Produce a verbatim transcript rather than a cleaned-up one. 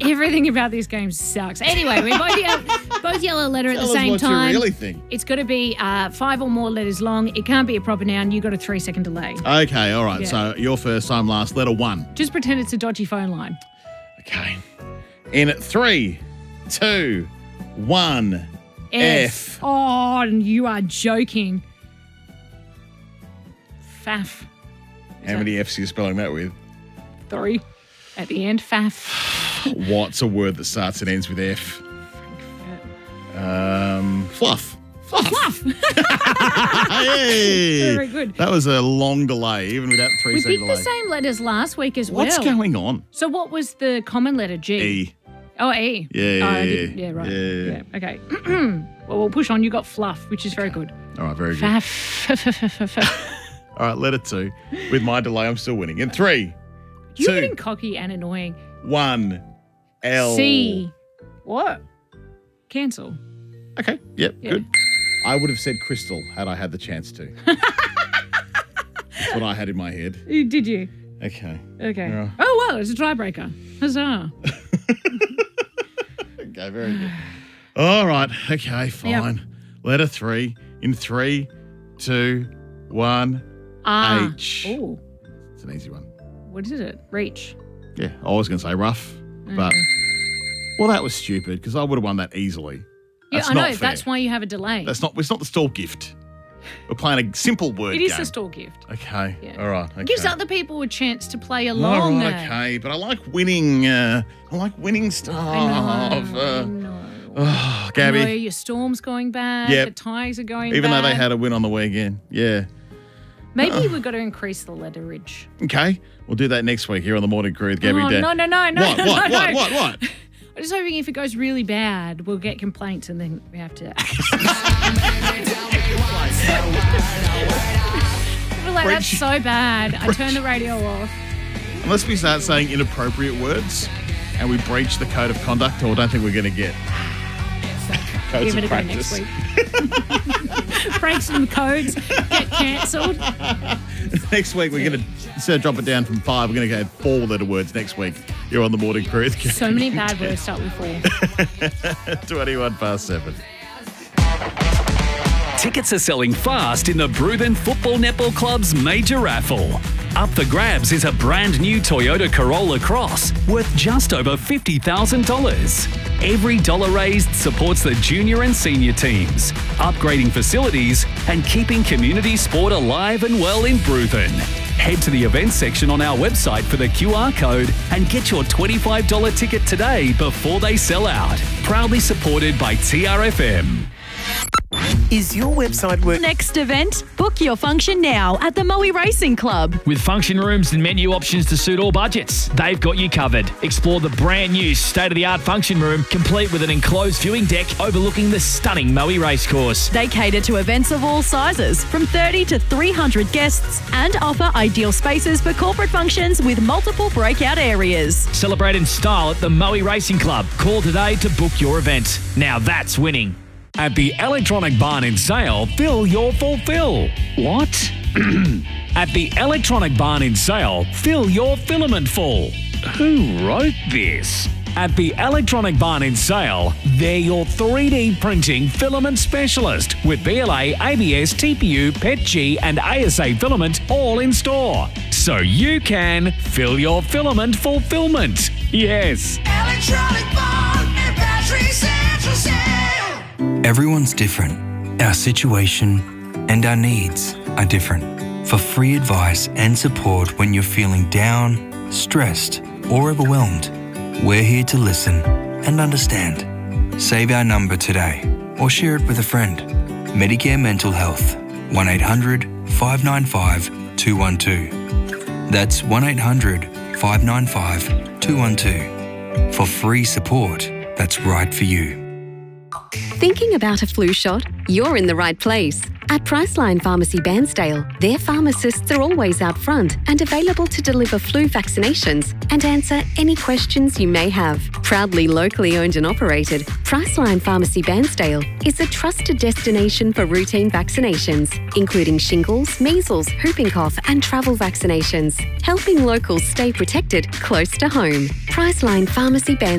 Everything about this game sucks. Anyway, we both yell, both yell a letter at Tell the us same what time. you really think. It's got to be uh, five or more letters long. It can't be a proper noun. You got a three second delay. Okay, all right. Yeah. So your first time last, letter one. Just pretend it's a dodgy phone line. Okay. In three, two, one, F. Oh, you are joking. Faff. Is How that many F's are you spelling that with? Three at the end. Faff. What's a word that starts and ends with F? Um, fluff. Fluff. Fluff. Hey. Very good. That was a long delay, even without three We second picked delay. the same letters last week as What's well. going on? So what was the common letter? G. E. Oh, E. Yeah, yeah, oh, I yeah, did- yeah, right. yeah. Yeah, okay. Well, we'll push on. You got fluff, which is very good. All right, very good. Faff. All right, letter two. With my delay, I'm still winning. In three, You're two, getting cocky and annoying. one, L. C. What? Cancel. Okay, yep, Yeah. good. I would have said crystal had I had the chance to. That's what I had in my head. Did you? Okay. Okay. Yeah. Oh, well, it's a tiebreaker. Huzzah. Okay, very good. All right, okay, fine. Letter three. In three, two, one, Ah. H. Oh, It's an easy one. what is it? Reach. Yeah, I was going to say rough, but, well, that was stupid because I would have won that easily. Yeah, That's I know. not fair. That's why you have a delay. That's not, it's not the stall gift. We're playing a simple word it is game. the store gift. Okay, Yeah. all right. Okay. Gives other people a chance to play All along. right, there. okay, but I like winning. Uh, I like winning stuff. I know. Uh, I know. oh, I Gabby. know your storm's going bad. Yep. The Tigers are going Even bad. though they had a win on the weekend. Yeah. Maybe we've got to increase the letterage. Okay. We'll do that next week here on the Morning Crew with Gabby Oh, Dan. no, no, no, no, What, no, what, no. what, what, what? I'm just hoping if it goes really bad, we'll get complaints and then we have to. We're like, that's Breach. so bad. I turn the radio off. Unless we start saying inappropriate words and we breach the code of conduct, or I don't think we're going to get codes Give it of a go practice. next week. Break some codes, get cancelled. Next week, we're going to, instead of drop it down from five, we're going to go four letter words next week. You're on the Morning Crew with Gabby So many and bad Dan. words start with four. twenty-one past seven. Tickets are selling fast in the Bruthen Football Netball Club's major raffle. Up for grabs is a brand new Toyota Corolla Cross worth just over fifty thousand dollars. Every dollar raised supports the junior and senior teams, upgrading facilities and keeping community sport alive and well in Bruthen. Head to the events section on our website for the Q R code and get your twenty-five dollars ticket today before they sell out. Proudly supported by T R F M. Is your website work? Next event, book your function now at the Moe Racing Club. With function rooms and menu options to suit all budgets, they've got you covered. Explore the brand new state-of-the-art function room, complete with an enclosed viewing deck overlooking the stunning Moe Racecourse. They cater to events of all sizes, from thirty to three hundred guests, and offer ideal spaces for corporate functions with multiple breakout areas. Celebrate in style at the Moe Racing Club. Call today to book your event. Now that's winning. At the Electronic Barn in Sale, fill your fulfill. What? At the Electronic Barn in Sale, fill your filament full. Who wrote this? At the Electronic Barn in Sale, they're your three D printing filament specialist with B L A, A B S, T P U, P E T G and A S A filament all in store. So you can fill your filament fulfillment. Yes. Electronic Barn and Battery Central Sale. Everyone's different. Our situation and our needs are different. For free advice and support when you're feeling down, stressed, or overwhelmed, we're here to listen and understand. Save our number today or share it with a friend. Medicare Mental Health, one eight hundred five nine five two one two. That's one eight hundred five nine five two one two. For free support that's right for you. Thinking about a flu shot? You're in the right place. At Priceline Pharmacy Bairnsdale, their pharmacists are always out front and available to deliver flu vaccinations and answer any questions you may have. Proudly locally owned and operated, Priceline Pharmacy Bairnsdale is a trusted destination for routine vaccinations, including shingles, measles, whooping cough and travel vaccinations, helping locals stay protected close to home. Priceline Pharmacy Bairnsdale.